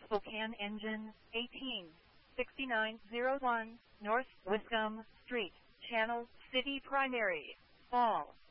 Spokane Engine, 186901, North Wiscombe Street, Channel City Primary, Fall.